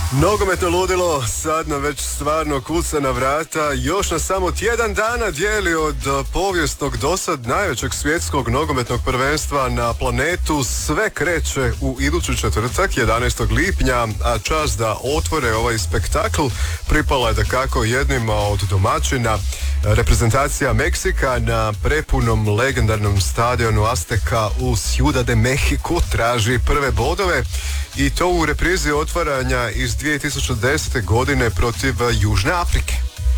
Nogometno ludilo sad nam već stvarno kuca na vrata. Još na samo tjedan dana dijeli od povijesnog dosad najvećeg svjetskog nogometnog prvenstva na planetu. Sve kreće u idući četvrtak, 11. lipnja, a čast da otvore ovaj spektakl pripala je dakako jednima od domaćina. Reprezentacija Meksika na prepunom legendarnom stadionu Azteca u Ciudad de Mexico traži prve bodove i to u reprizi otvaranja iz 2010. godine protiv Južne Afrike.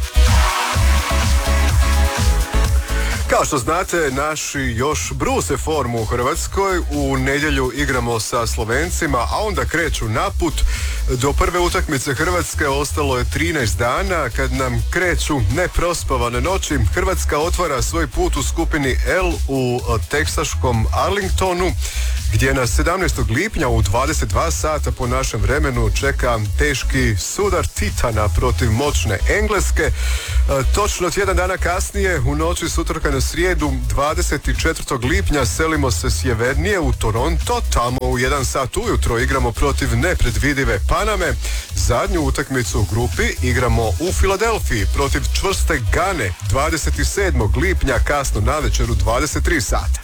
Kao što znate, naši još bruse formu u Hrvatskoj. U nedjelju igramo sa Slovencima, a onda kreću naput. Do prve utakmice Hrvatske ostalo je 13 dana. Kad nam kreću neprospavane noći, Hrvatska otvara svoj put u skupini L u teksaškom Arlingtonu, gdje na 17. lipnja u 22 sata po našem vremenu čeka teški sudar Titana protiv moćne Engleske. Točno tjedan dana kasnije, u noći s utorka na srijedu, 24. lipnja, selimo se sjevernije u Toronto. Tamo u 1 sat ujutro igramo protiv nepredvidive Paname. Zadnju utakmicu u grupi igramo u Filadelfiji protiv čvrste Gane 27. lipnja kasno navečer u 23 sata.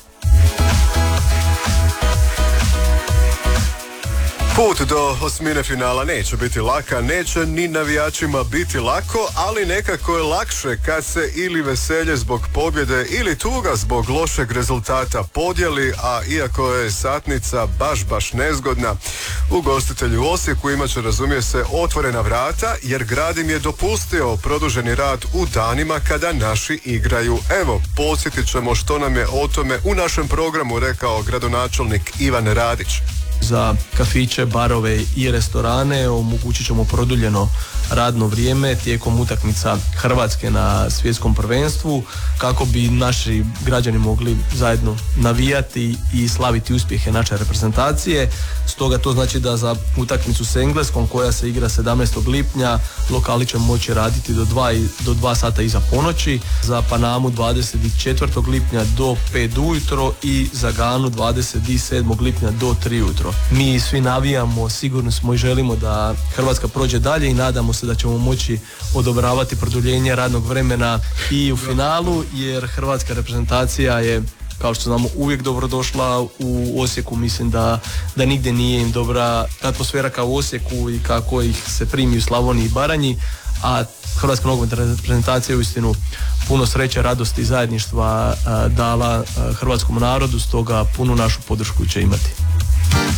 Put do osmine finala neće biti laka, neće ni navijačima biti lako, ali nekako je lakše kad se ili veselje zbog pobjede ili tuga zbog lošeg rezultata podijeli, a iako je satnica baš nezgodna, ugostitelji u Osijeku imat će, razumije se, otvorena vrata, jer grad im je dopustio produženi rad u danima kada naši igraju. Evo, podsjetit ćemo što nam je o tome u našem programu rekao gradonačelnik Ivan Radić. Za kafiće, barove i restorane omogućit ćemo produljeno radno vrijeme tijekom utakmica Hrvatske na svjetskom prvenstvu, kako bi naši građani mogli zajedno navijati i slaviti uspjehe naše reprezentacije. Stoga to znači da za utakmicu s Engleskom, koja se igra 17. lipnja, lokali će moći raditi do 2 sata iza ponoći, za Panamu 24. lipnja do 5 ujutro i za Ganu 27. lipnja do 3 ujutro. Mi svi navijamo, sigurno smo i želimo da Hrvatska prođe dalje i nadamo se da ćemo moći odobravati produljenje radnog vremena i u finalu, jer hrvatska reprezentacija je, kao što znamo, uvijek dobrodošla u Osijeku. Mislim da nigdje nije im dobra atmosfera kao u Osijeku i kako ih se primi u Slavoniji i Baranji, a hrvatska nogometna reprezentacija je uistinu puno sreće, radosti i zajedništva dala hrvatskom narodu, stoga punu našu podršku će imati.